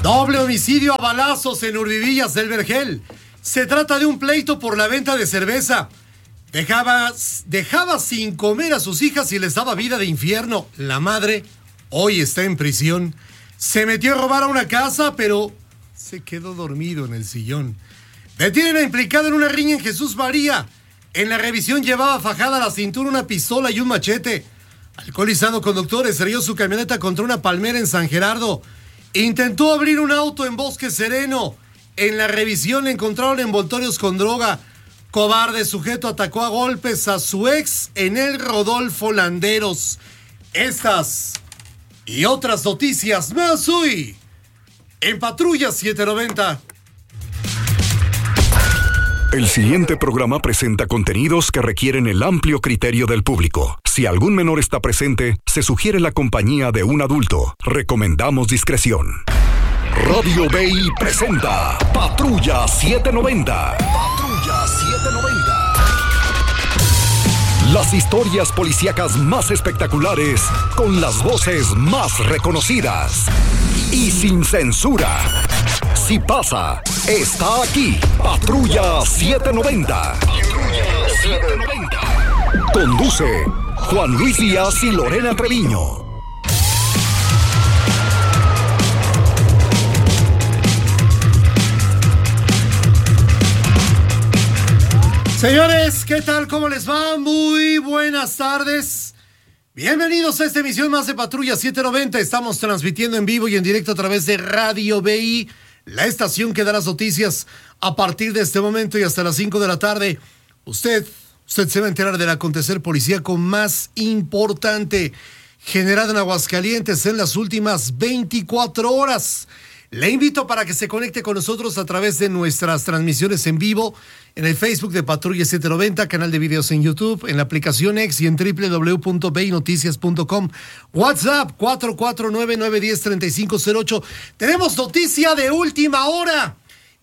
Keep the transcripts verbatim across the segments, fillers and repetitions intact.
Doble homicidio a balazos en Urbivillas del Vergel. Se trata de un pleito por la venta de cerveza. Dejaba, dejaba sin comer a sus hijas y les daba vida de infierno. La madre hoy está en prisión. Se metió a robar a una casa, pero se quedó dormido en el sillón. Detienen a implicado en una riña en Jesús María. En la revisión llevaba fajada a la cintura una pistola y un machete. Alcoholizado conductor estrelló su camioneta contra una palmera en San Gerardo. Intentó abrir un auto en Bosque Sereno. En la revisión encontraron envoltorios con droga. Cobarde sujeto atacó a golpes a su ex en el Rodolfo Landeros. Estas y otras noticias más hoy en Patrulla setecientos noventa. El siguiente programa presenta contenidos que requieren el amplio criterio del público. Si algún menor está presente, se sugiere la compañía de un adulto. Recomendamos discreción. Radio B I presenta Patrulla setecientos noventa. Patrulla setecientos noventa. Las historias policíacas más espectaculares con las voces más reconocidas y sin censura. Si pasa, está aquí. Patrulla setecientos noventa. Patrulla setecientos noventa. Conduce Juan Luis Díaz y Lorena Treviño. Señores, ¿qué tal? ¿Cómo les va? Muy buenas tardes. Bienvenidos a esta emisión más de Patrulla setecientos noventa. Estamos transmitiendo en vivo y en directo a través de Radio B I, la estación que da las noticias a partir de este momento y hasta las cinco de la tarde. Usted, usted se va a enterar del acontecer policíaco más importante generado en Aguascalientes en las últimas veinticuatro horas. Le invito para que se conecte con nosotros a través de nuestras transmisiones en vivo en el Facebook de Patrulla setecientos noventa, canal de videos en YouTube, en la aplicación X y en doble u doble u doble u punto b i noticias punto com. WhatsApp cuatro cuatro nueve nueve uno cero tres cinco cero ocho. Tenemos noticia de última hora,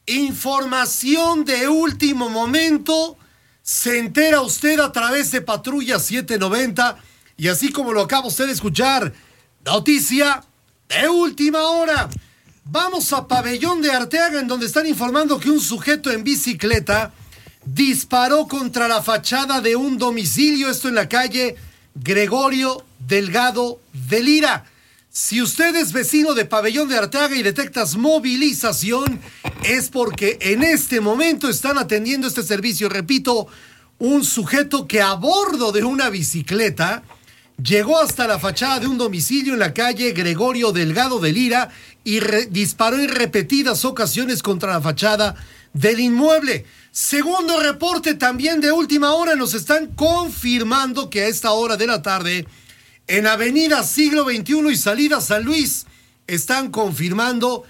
información de último momento. Se entera usted a través de Patrulla setecientos noventa y así como lo acaba usted de escuchar, noticia de última hora. Vamos a Pabellón de Arteaga, en donde están informando que un sujeto en bicicleta disparó contra la fachada de un domicilio, esto en la calle Gregorio Delgado de Lira. Si usted es vecino de Pabellón de Arteaga y detectas movilización, es porque en este momento están atendiendo este servicio. Repito, un sujeto que a bordo de una bicicleta llegó hasta la fachada de un domicilio en la calle Gregorio Delgado de Lira y re- disparó en repetidas ocasiones contra la fachada del inmueble. Segundo reporte también de última hora, nos están confirmando que a esta hora de la tarde, en Avenida Siglo veintiuno y Salida San Luis, están confirmando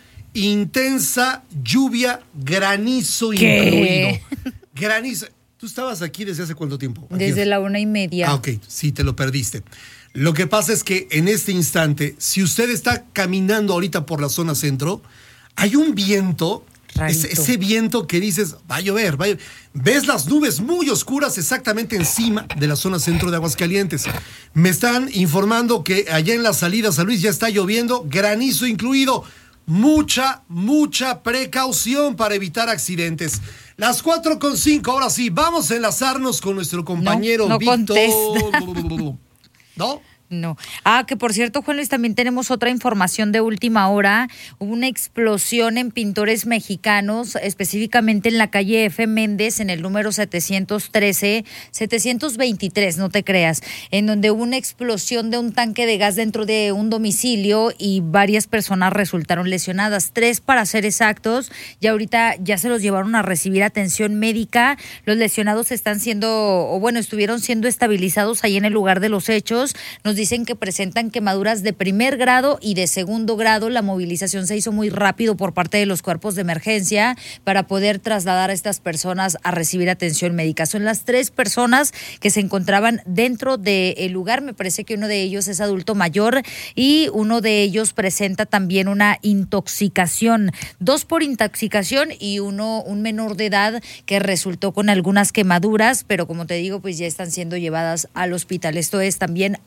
intensa lluvia, granizo ¿Qué? incluido. Granizo. ¿Tú estabas aquí desde hace cuánto tiempo? Desde la una y media. Ah, ok, sí, te lo perdiste. Lo que pasa es que en este instante, si usted está caminando ahorita por la zona centro, hay un viento, ese, ese viento que dices, va a llover, va a llover. Ves las nubes muy oscuras exactamente encima de la zona centro de Aguascalientes. Me están informando que allá en la salida San Luis ya está lloviendo, granizo incluido. Mucha, mucha precaución para evitar accidentes. Las cuatro con cinco, ahora sí, vamos a enlazarnos con nuestro compañero no, no Víctor. contesta. ¿No? No. Ah, que por cierto, Juan Luis, también tenemos otra información de última hora. Hubo una explosión en Pintores Mexicanos, específicamente en la calle F. Méndez, en el número setecientos trece, setecientos veintitrés, no te creas, en donde hubo una explosión de un tanque de gas dentro de un domicilio y varias personas resultaron lesionadas, tres para ser exactos, y ahorita ya se los llevaron a recibir atención médica. Los lesionados están siendo, o bueno, estuvieron siendo estabilizados ahí en el lugar de los hechos. Nos dicen que presentan quemaduras de primer grado y de segundo grado. La movilización se hizo muy rápido por parte de los cuerpos de emergencia para poder trasladar a estas personas a recibir atención médica. Son las tres personas que se encontraban dentro del lugar. Me parece que uno de ellos es adulto mayor y uno de ellos presenta también una intoxicación. Dos por intoxicación y uno, un menor de edad que resultó con algunas quemaduras, pero como te digo, pues ya están siendo llevadas al hospital. Esto es también de última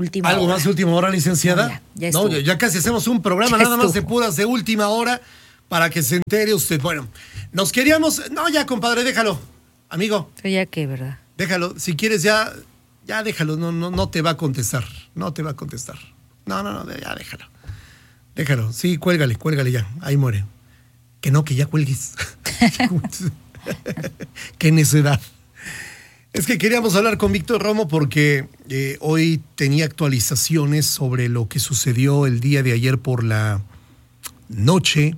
última ¿Algo hora. más de última hora, licenciada? No, ya, ya no, estuvo. ya, ya casi hacemos un programa Ya nada más de estuvo. puras de última hora para que se entere usted. Bueno, nos queríamos... No, ya, compadre, déjalo. Amigo, Pero ya qué, ¿verdad? déjalo. Si quieres ya, ya déjalo. No, no, no te va a contestar. No te va a contestar. No, no, no, ya déjalo. Déjalo. Sí, cuélgale, cuélgale ya. Ahí muere. Que no, que ya cuelgues. Qué necedad. Es que queríamos hablar con Víctor Romo porque eh, hoy tenía actualizaciones sobre lo que sucedió el día de ayer por la noche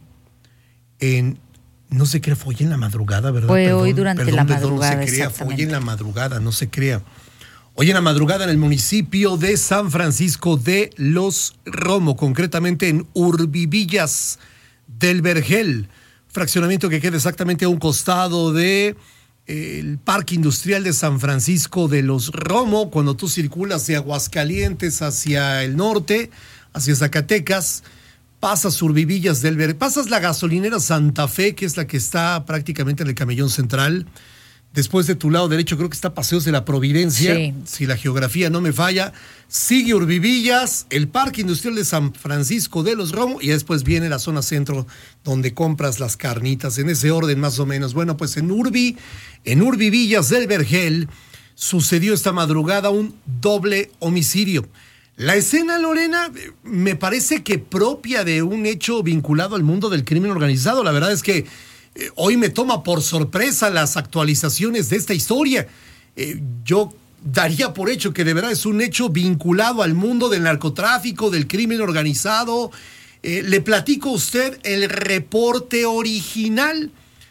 en, no se crea, fue hoy en la madrugada, ¿verdad? Fue Perdón, hoy durante perdón, la perdón, madrugada, no se crea, fue hoy exactamente. en la madrugada, no se crea. Hoy en la madrugada en el municipio de San Francisco de Los Romo, concretamente en Urbivillas del Vergel, fraccionamiento que queda exactamente a un costado de eh, el Parque Industrial de San Francisco de Los Romo, cuando tú circulas de Aguascalientes hacia el norte, hacia Zacatecas, pasas Urbivillas del Vergel, pasas la gasolinera Santa Fe, que es la que está prácticamente en el camellón central. Después de tu lado derecho creo que está Paseos de la Providencia, Sí. si la geografía no me falla. Sigue Urbivillas, el Parque Industrial de San Francisco de Los Romo y después viene la zona centro donde compras las carnitas, en ese orden más o menos. Bueno, pues en Urbi, en Urbivillas del Vergel sucedió esta madrugada un doble homicidio. La escena, Lorena, me parece que propia de un hecho vinculado al mundo del crimen organizado. La verdad es que Eh, hoy me toma por sorpresa las actualizaciones de esta historia. Eh, yo daría por hecho que de verdad es un hecho vinculado al mundo del narcotráfico, del crimen organizado. Eh, le platico a usted el reporte original.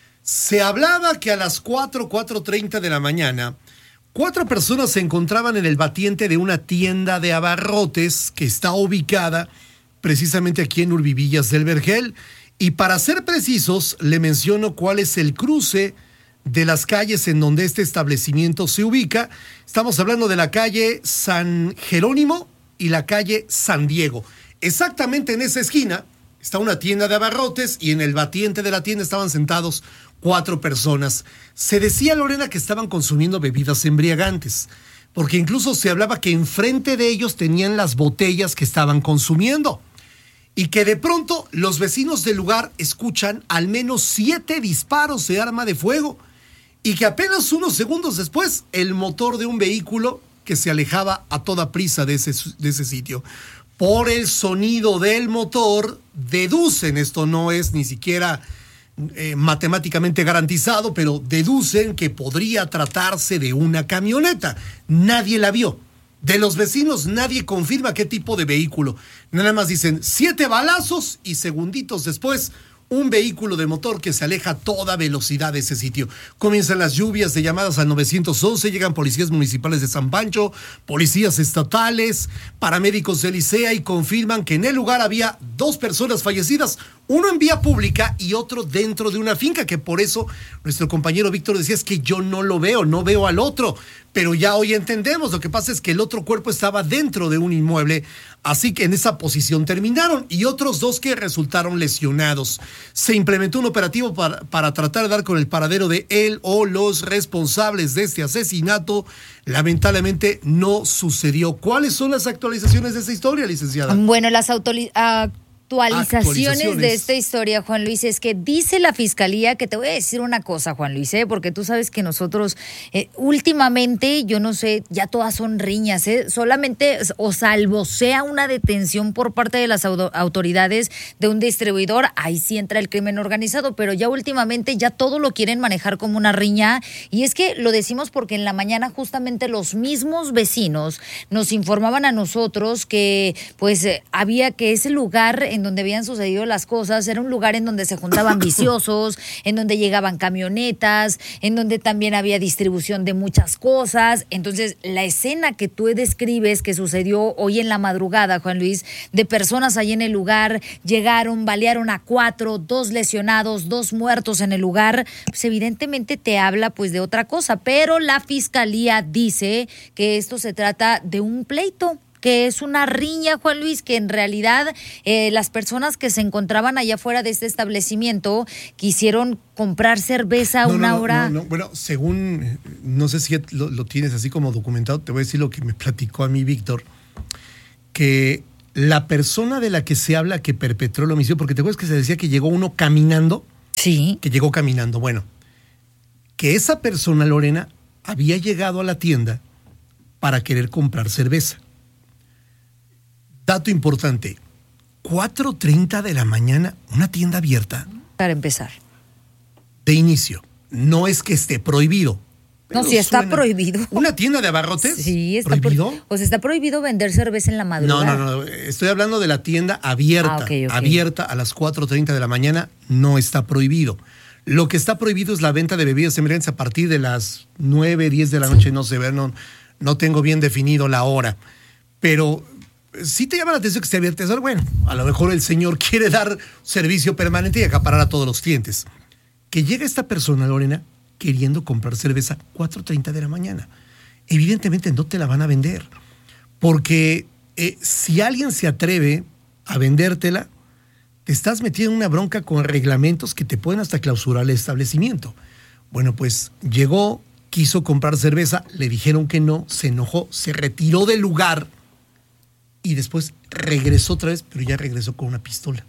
Se hablaba que a las cuatro, cuatro treinta de la mañana, cuatro personas se encontraban en el batiente de una tienda de abarrotes que está ubicada precisamente aquí en Urbivillas del Vergel. Y para ser precisos, le menciono cuál es el cruce de las calles en donde este establecimiento se ubica. Estamos hablando de la calle San Jerónimo y la calle San Diego. Exactamente en esa esquina está una tienda de abarrotes y en el batiente de la tienda estaban sentados cuatro personas. Se decía, Lorena, que estaban consumiendo bebidas embriagantes, porque incluso se hablaba que enfrente de ellos tenían las botellas que estaban consumiendo. Y que de pronto los vecinos del lugar escuchan al menos siete disparos de arma de fuego y que apenas unos segundos después el motor de un vehículo que se alejaba a toda prisa de ese, de ese sitio. Por el sonido del motor deducen, esto no es ni siquiera eh, matemáticamente garantizado, pero deducen que podría tratarse de una camioneta. Nadie la vio. De los vecinos nadie confirma qué tipo de vehículo. Nada más dicen siete balazos y segunditos después un vehículo de motor que se aleja a toda velocidad de ese sitio. Comienzan las lluvias de llamadas al nueve once, llegan policías municipales de San Pancho, policías estatales, paramédicos de Licea y confirman que en el lugar había dos personas fallecidas, uno en vía pública y otro dentro de una finca, que por eso nuestro compañero Víctor decía, es que yo no lo veo, no veo al otro, pero ya hoy entendemos, lo que pasa es que el otro cuerpo estaba dentro de un inmueble, así que en esa posición terminaron, y otros dos que resultaron lesionados. Se implementó un operativo para, para tratar de dar con el paradero de él o los responsables de este asesinato. Lamentablemente no sucedió. ¿Cuáles son las actualizaciones de esta historia, licenciada? Bueno, las actualizaciones Actualizaciones de Actualizaciones. esta historia, Juan Luis, es que dice la fiscalía, que te voy a decir una cosa, Juan Luis, ¿eh? Porque tú sabes que nosotros eh, últimamente, yo no sé, ya todas son riñas, ¿eh? Solamente o salvo sea una detención por parte de las auto- autoridades de un distribuidor, ahí sí entra el crimen organizado, pero ya últimamente ya todo lo quieren manejar como una riña, y es que lo decimos porque en la mañana justamente los mismos vecinos nos informaban a nosotros que pues eh, había que ese lugar en donde habían sucedido las cosas, era un lugar en donde se juntaban viciosos, en donde llegaban camionetas, en donde también había distribución de muchas cosas. Entonces, la escena que tú describes que sucedió hoy en la madrugada, Juan Luis, de personas ahí en el lugar, llegaron, balearon a cuatro, dos lesionados, dos muertos en el lugar, pues evidentemente te habla pues de otra cosa, pero la fiscalía dice que esto se trata de un pleito, que es una riña, Juan Luis, que en realidad eh, las personas que se encontraban allá afuera de este establecimiento quisieron comprar cerveza a No, una no, no, hora. no, no. Bueno, según, no sé si lo, lo tienes así como documentado, te voy a decir lo que me platicó a mí Víctor. que la persona de la que se habla que perpetró el homicidio, porque te acuerdas que se decía que llegó uno caminando. Sí. Que llegó caminando. Bueno, que esa persona, Lorena, había llegado a la tienda para querer comprar cerveza. Dato importante, cuatro treinta de la mañana, una tienda abierta. Para empezar. De inicio, no es que esté prohibido. No, sí está suena. prohibido. ¿Una tienda de abarrotes? Sí, está prohibido. Pro, o sea, está prohibido vender cerveza en la madrugada. No, no, no, estoy hablando de la tienda abierta. Ah, okay, okay. Abierta a las cuatro treinta de la mañana, no está prohibido. Lo que está prohibido es la venta de bebidas embriagantes a partir de las nueve, diez de la noche, no sé, no, no tengo bien definido la hora. Pero sí te llama la atención que esté abierta. Bueno, a lo mejor el señor quiere dar servicio permanente y acaparar a todos los clientes. Que llega esta persona, Lorena, queriendo comprar cerveza cuatro treinta de la mañana. Evidentemente no te la van a vender. Porque eh, si alguien se atreve a vendértela, te estás metiendo en una bronca con reglamentos que te pueden hasta clausurar el establecimiento. Bueno, pues llegó, quiso comprar cerveza, le dijeron que no, se enojó, se retiró del lugar y después regresó otra vez, pero ya regresó con una pistola.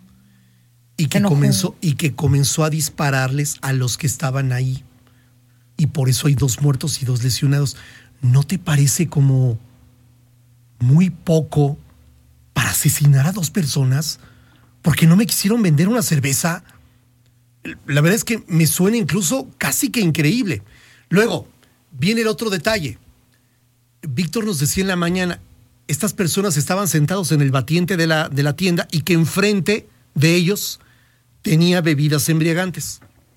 Y que, comenzó, y que comenzó a dispararles a los que estaban ahí. Y por eso hay dos muertos y dos lesionados. ¿No te parece como muy poco para asesinar a dos personas? Porque no me quisieron vender una cerveza. La verdad es que me suena incluso casi que increíble. Luego, viene el otro detalle. Víctor nos decía en la mañana, estas personas estaban sentados en el batiente de la, de la tienda y que enfrente de ellos tenía bebidas embriagantes.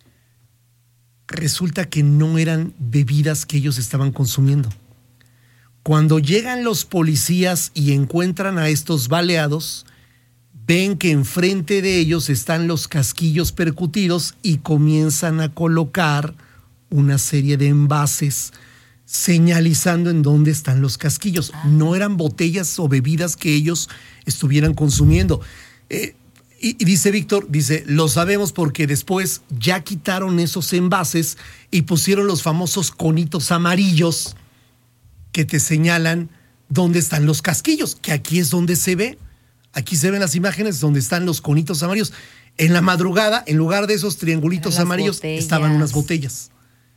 Resulta que no eran bebidas que ellos estaban consumiendo. Cuando llegan los policías y encuentran a estos baleados, ven que enfrente de ellos están los casquillos percutidos y comienzan a colocar una serie de envases señalizando en dónde están los casquillos. Ah. No eran botellas o bebidas que ellos estuvieran consumiendo. Eh, y, y dice Víctor, dice, lo sabemos porque después ya quitaron esos envases y pusieron los famosos conitos amarillos que te señalan dónde están los casquillos, que aquí es donde se ve. Aquí se ven las imágenes donde están los conitos amarillos. En la madrugada, en lugar de esos triangulitos amarillos, botellas. Estaban unas botellas.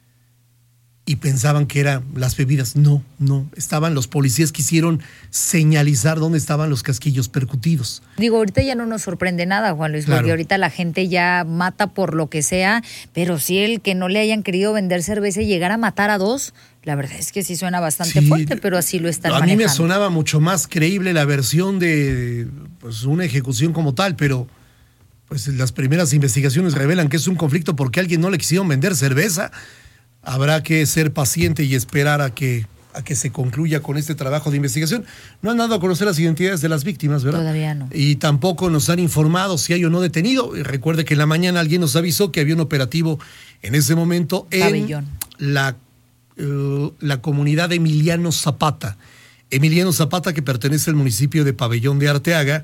Y pensaban que eran las bebidas. No, no. Estaban los policías, quisieron señalizar dónde estaban los casquillos percutidos. Digo, ahorita ya no nos sorprende nada, Juan Luis, claro. Porque ahorita la gente ya mata por lo que sea, pero si el que no le hayan querido vender cerveza y llegar a matar a dos, la verdad es que sí suena bastante sí, fuerte, pero así lo están a manejando. A mí me sonaba mucho más creíble la versión de pues, una ejecución como tal, pero pues las primeras investigaciones revelan que es un conflicto porque a alguien no le quisieron vender cerveza. Habrá que ser paciente y esperar a que, a que se concluya con este trabajo de investigación. No han dado a conocer las identidades de las víctimas, ¿verdad? Todavía no. Y tampoco nos han informado si hay o no detenido. Recuerde que en la mañana alguien nos avisó que había un operativo en ese momento en Pabellón. la, uh, la comunidad de Emiliano Zapata. Emiliano Zapata, que pertenece al municipio de Pabellón de Arteaga,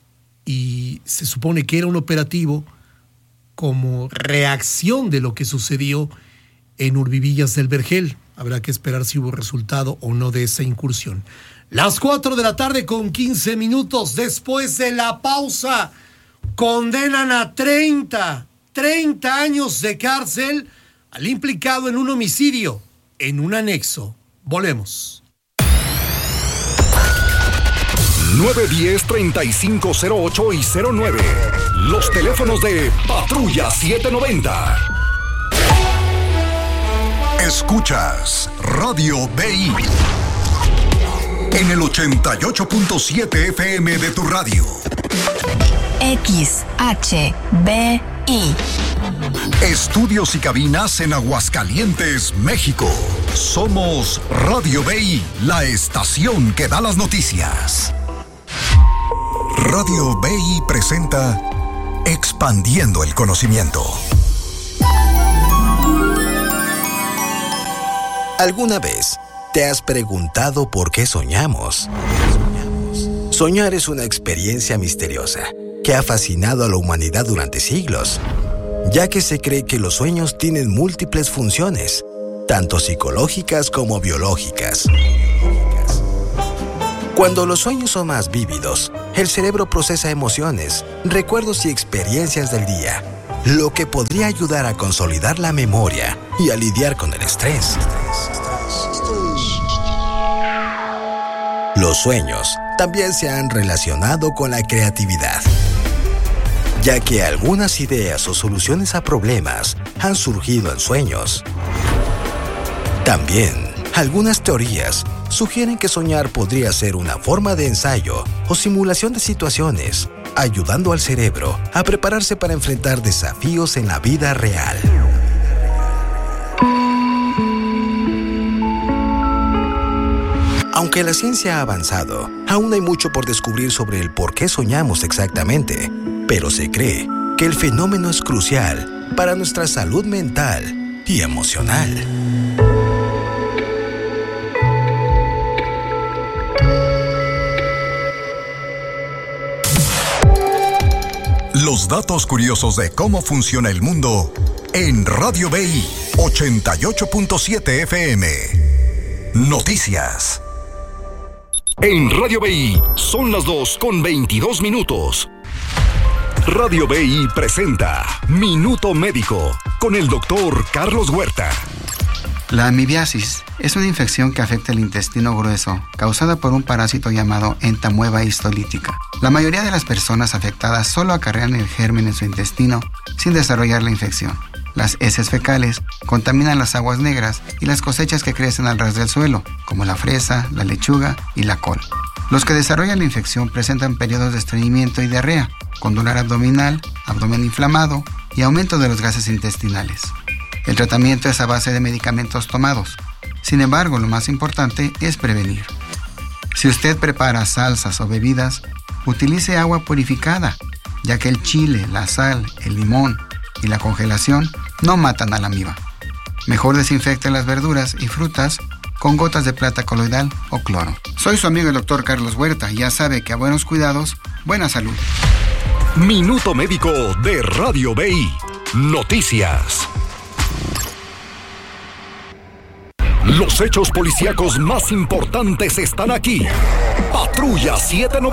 y se supone que era un operativo como reacción de lo que sucedió en Urbivillas del Vergel. Habrá que esperar si hubo resultado o no de esa incursión. Las cuatro de la tarde con quince minutos. Después de la pausa, condenan a treinta, treinta años de cárcel al implicado en un homicidio en un anexo. Volvemos. nueve diez, treinta y cinco cero ocho y cero nueve. Los teléfonos de Patrulla setecientos noventa. Escuchas Radio B I en el ochenta y ocho punto siete F M de tu radio. X H B I. Estudios y cabinas en Aguascalientes, México. Somos Radio B I, la estación que da las noticias. Radio B I presenta Expandiendo el Conocimiento. ¿Alguna vez te has preguntado por qué soñamos? Soñar es una experiencia misteriosa que ha fascinado a la humanidad durante siglos, ya que se cree que los sueños tienen múltiples funciones, tanto psicológicas como biológicas. Cuando los sueños son más vívidos, el cerebro procesa emociones, recuerdos y experiencias del día, lo que podría ayudar a consolidar la memoria y a lidiar con el estrés. Los sueños también se han relacionado con la creatividad, ya que algunas ideas o soluciones a problemas han surgido en sueños. También, algunas teorías sugieren que soñar podría ser una forma de ensayo o simulación de situaciones, ayudando al cerebro a prepararse para enfrentar desafíos en la vida real. Aunque la ciencia ha avanzado, aún hay mucho por descubrir sobre el por qué soñamos exactamente, pero se cree que el fenómeno es crucial para nuestra salud mental y emocional. Los datos curiosos de cómo funciona el mundo en Radio B I ochenta y ocho punto siete F M. Noticias. En Radio B I son las dos con veintidós minutos. Radio B I presenta Minuto Médico con el doctor Carlos Huerta. La amibiasis es una infección que afecta el intestino grueso, causada por un parásito llamado entamueba histolítica. La mayoría de las personas afectadas solo acarrean el germen en su intestino sin desarrollar la infección. Las heces fecales contaminan las aguas negras y las cosechas que crecen al ras del suelo, como la fresa, la lechuga y la col. Los que desarrollan la infección presentan periodos de estreñimiento y diarrea, con dolor abdominal, abdomen inflamado y aumento de los gases intestinales. El tratamiento es a base de medicamentos tomados. Sin embargo, lo más importante es prevenir. Si usted prepara salsas o bebidas, utilice agua purificada, ya que el chile, la sal, el limón y la congelación no matan a la amiba. Mejor desinfecte las verduras y frutas con gotas de plata coloidal o cloro. Soy su amigo el doctor Carlos Huerta y ya sabe que a buenos cuidados, buena salud. Minuto Médico de Radio B I. Noticias. Los hechos policíacos más importantes están aquí. Patrulla setecientos noventa.